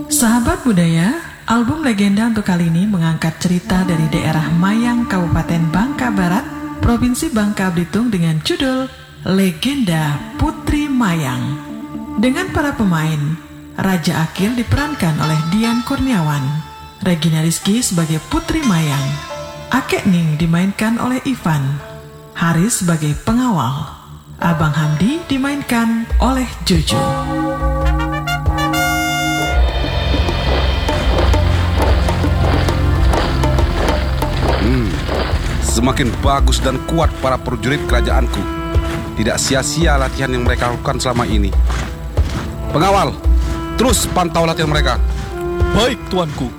Sahabat budaya, album legenda untuk kali ini mengangkat cerita dari daerah Mayang, Kabupaten Bangka Barat, Provinsi Bangka Belitung dengan judul Legenda Putri Mayang. Dengan para pemain, Raja Akil diperankan oleh Dian Kurniawan, Regina Rizky sebagai Putri Mayang, Akek Ning dimainkan oleh Ivan, Haris sebagai pengawal, Abang Hamdi dimainkan oleh Jojo. Semakin bagus dan kuat para prajurit kerajaanku. Tidak sia-sia latihan yang mereka lakukan selama ini. Pengawal, terus pantau latihan mereka. Baik, tuanku.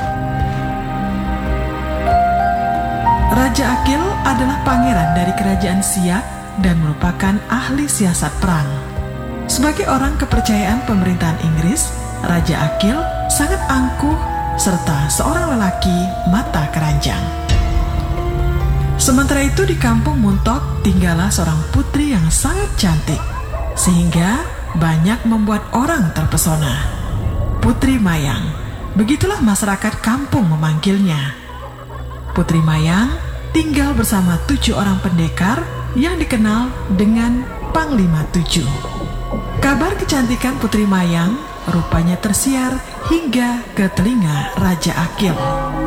Raja Akil adalah pangeran dari kerajaan Siak dan merupakan ahli siasat perang. Sebagai orang kepercayaan pemerintahan Inggris, Raja Akil sangat angkuh serta seorang lelaki mata keranjang. Sementara itu di kampung Muntok tinggallah seorang putri yang sangat cantik, sehingga banyak membuat orang terpesona. Putri Mayang, begitulah masyarakat kampung memanggilnya. Putri Mayang tinggal bersama 7 orang pendekar yang dikenal dengan Panglima 7. Kabar kecantikan Putri Mayang rupanya tersiar hingga ke telinga Raja Akil.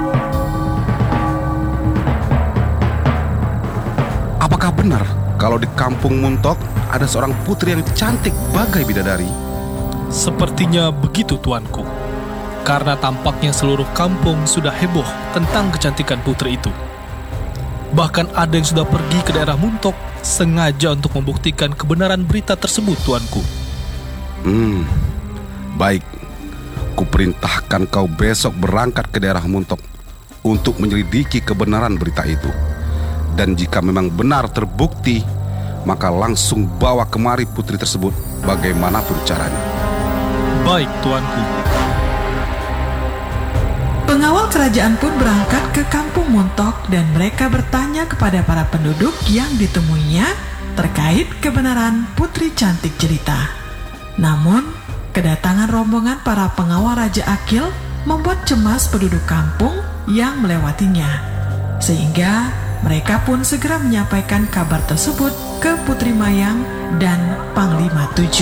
Apakah benar kalau di kampung Muntok ada seorang putri yang cantik bagai bidadari? Sepertinya begitu, tuanku. Karena tampaknya seluruh kampung sudah heboh tentang kecantikan putri itu. Bahkan ada yang sudah pergi ke daerah Muntok sengaja untuk membuktikan kebenaran berita tersebut, tuanku. Baik. Kuperintahkan kau besok berangkat ke daerah Muntok untuk menyelidiki kebenaran berita itu. Dan jika memang benar terbukti, maka langsung bawa kemari putri tersebut bagaimanapun caranya. Baik, tuanku. Pengawal kerajaan pun berangkat ke kampung Muntok dan mereka bertanya kepada para penduduk yang ditemuinya terkait kebenaran putri cantik jelita. Namun, kedatangan rombongan para pengawal Raja Akil membuat cemas penduduk kampung yang melewatinya. Sehingga mereka pun segera menyampaikan kabar tersebut ke Putri Mayang dan Panglima 7.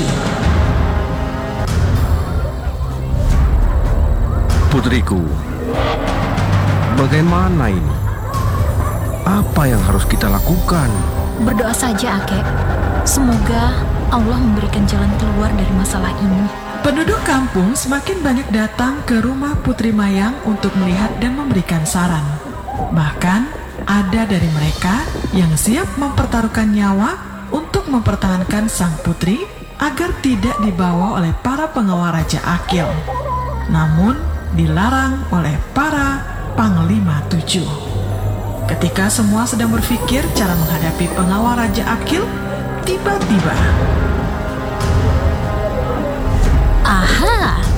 Putriku, bagaimana ini? Apa yang harus kita lakukan? Berdoa saja, Akek. Semoga Allah memberikan jalan keluar dari masalah ini. Penduduk kampung semakin banyak datang ke rumah Putri Mayang untuk melihat dan memberikan saran. Bahkan ada dari mereka yang siap mempertaruhkan nyawa untuk mempertahankan sang putri agar tidak dibawa oleh para pengawal Raja Akil. Namun dilarang oleh para Panglima 7. Ketika semua sedang berpikir cara menghadapi pengawal Raja Akil, tiba-tiba Aha.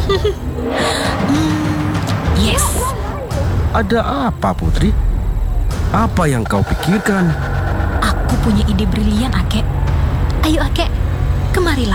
Yes. Ada apa, Putri? Apa yang kau pikirkan? Aku punya ide brilian, Akek. Ayo, Akek, kemarilah.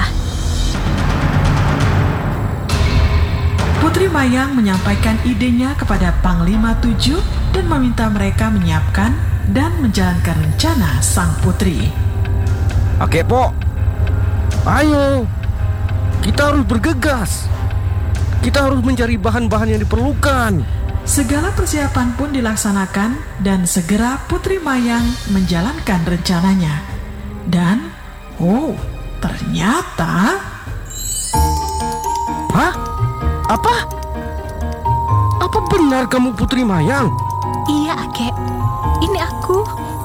Putri Mayang menyampaikan idenya kepada Panglima 7 dan meminta mereka menyiapkan dan menjalankan rencana sang putri. Oke, Po. Ayo. Kita harus bergegas. Kita harus mencari bahan-bahan yang diperlukan. Segala persiapan pun dilaksanakan dan segera Putri Mayang menjalankan rencananya. Dan, ternyata... Hah? Apa? Apa benar kamu Putri Mayang? Iya, Akek. Ini aku.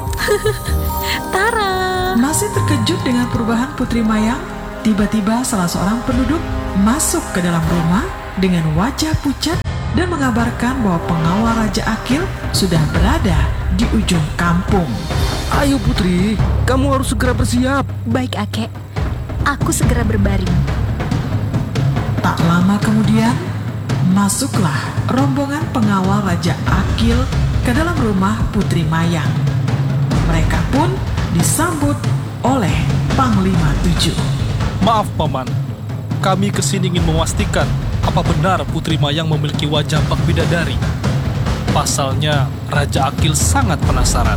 Tara. Masih terkejut dengan perubahan Putri Mayang, tiba-tiba salah seorang penduduk masuk ke dalam rumah dengan wajah pucat dan mengabarkan bahwa pengawal Raja Akil sudah berada di ujung kampung. Ayo Putri, kamu harus segera bersiap. Baik, Akek. Aku segera berbaring. Tak lama kemudian, masuklah rombongan pengawal Raja Akil ke dalam rumah Putri Mayang. Mereka pun disambut oleh Panglima 7. Maaf, Paman. Kami kesini ingin memastikan apa benar Putri Mayang memiliki wajah bak bidadari. Pasalnya, Raja Akil sangat penasaran.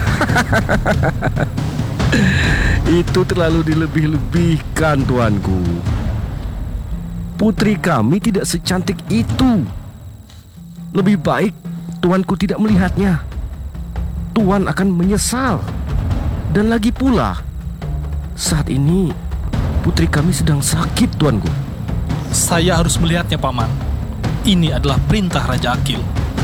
Itu terlalu dilebih-lebihkan, tuanku. Putri kami tidak secantik itu. Lebih baik tuanku tidak melihatnya. Tuan akan menyesal. Dan lagi pula, saat ini putri kami sedang sakit, tuanku. Saya harus melihatnya, Paman. Ini adalah perintah Raja Akil.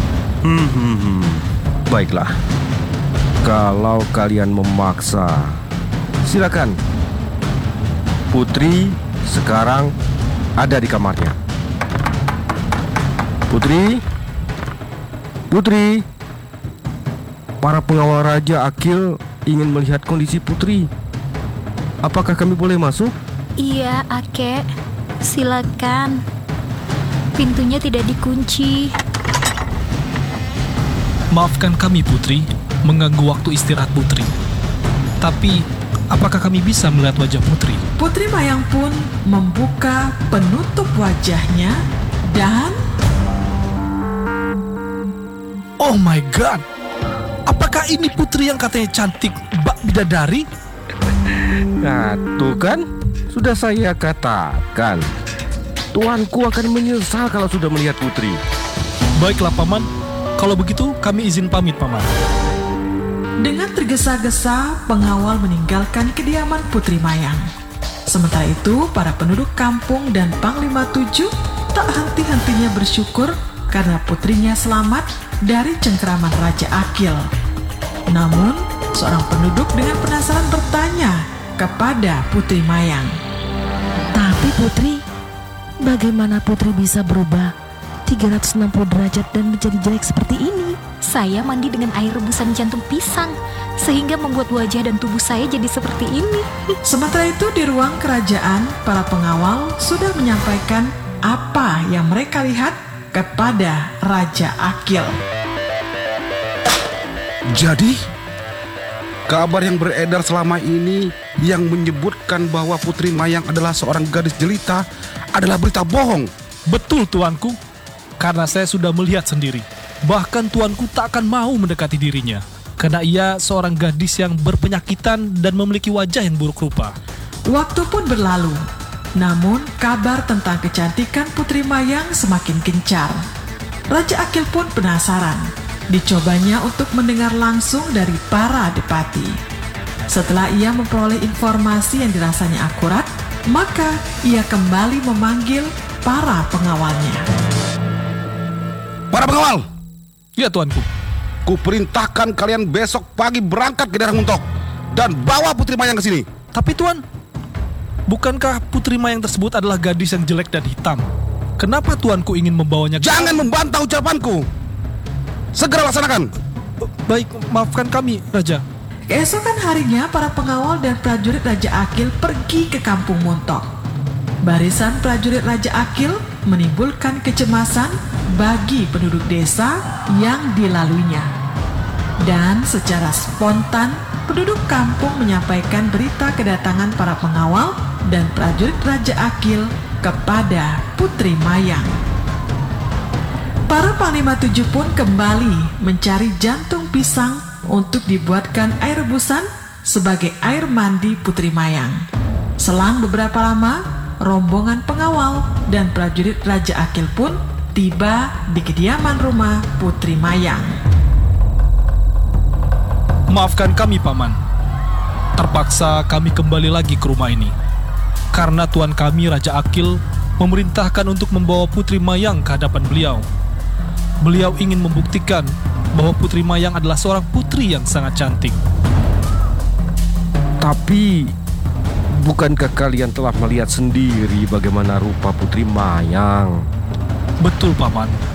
Baiklah. Kalau kalian memaksa, silakan. Putri sekarang ada di kamarnya. Putri, Putri. Para pengawal Raja Akil ingin melihat kondisi Putri. Apakah kami boleh masuk? Iya, Akek. Silakan. Pintunya tidak dikunci. Maafkan kami, Putri, mengganggu waktu istirahat Putri. Tapi, apakah kami bisa melihat wajah Putri? Putri Mayang pun membuka penutup wajahnya dan... Oh my God! Apakah ini Putri yang katanya cantik bak bidadari? Nah, tuh kan, sudah saya katakan. Tuanku akan menyesal kalau sudah melihat Putri. Baiklah, Paman. Kalau begitu, kami izin pamit, Paman. Dengan tergesa-gesa, pengawal meninggalkan kediaman Putri Mayang. Sementara itu, para penduduk kampung dan Panglima Tujuh tak henti-hentinya bersyukur karena putrinya selamat dari cengkeraman Raja Akil. Namun, seorang penduduk dengan penasaran bertanya kepada Putri Mayang. Tapi Putri, bagaimana Putri bisa berubah 360 derajat dan menjadi jelek seperti ini? Saya mandi dengan air rebusan jantung pisang, sehingga membuat wajah dan tubuh saya jadi seperti ini. Sementara itu di ruang kerajaan, para pengawal sudah menyampaikan apa yang mereka lihat kepada Raja Akil. Jadi, kabar yang beredar selama ini yang menyebutkan bahwa Putri Mayang adalah seorang gadis jelita adalah berita bohong. Betul, Tuanku. Karena saya sudah melihat sendiri. Bahkan Tuanku tak akan mau mendekati dirinya. Karena ia seorang gadis yang berpenyakitan dan memiliki wajah yang buruk rupa. Waktu pun berlalu, namun kabar tentang kecantikan Putri Mayang semakin gencar. Raja Akil pun penasaran. Dicobanya untuk mendengar langsung dari para adipati. Setelah ia memperoleh informasi yang dirasanya akurat, maka ia kembali memanggil para pengawalnya. Para pengawal, Ya, Tuanku. kuperintahkan kalian besok pagi berangkat ke daerah Muntok dan bawa Putri Mayang ke sini. Tapi Tuan, bukankah Putri Mayang tersebut adalah gadis yang jelek dan hitam? Kenapa Tuanku ingin membawanya ke... Jangan membantah ucapanku. Segera laksanakan. Baik, maafkan kami, Raja. Keesokan harinya, para pengawal dan prajurit Raja Akil pergi ke kampung Muntok. Barisan prajurit Raja Akil menimbulkan kecemasan bagi penduduk desa yang dilaluinya. Dan secara spontan, penduduk kampung menyampaikan berita kedatangan para pengawal dan prajurit Raja Akil kepada Putri Mayang. Para Panglima Tujuh pun kembali mencari jantung pisang untuk dibuatkan air rebusan sebagai air mandi Putri Mayang. Selang beberapa lama, rombongan pengawal dan prajurit Raja Akil pun tiba di kediaman rumah Putri Mayang. Maafkan kami, Paman. Terpaksa kami kembali lagi ke rumah ini. Karena Tuan kami, Raja Akil, memerintahkan untuk membawa Putri Mayang ke hadapan beliau. Beliau ingin membuktikan bahwa Putri Mayang adalah seorang putri yang sangat cantik. Tapi, bukankah kalian telah melihat sendiri bagaimana rupa Putri Mayang? Betul, Paman.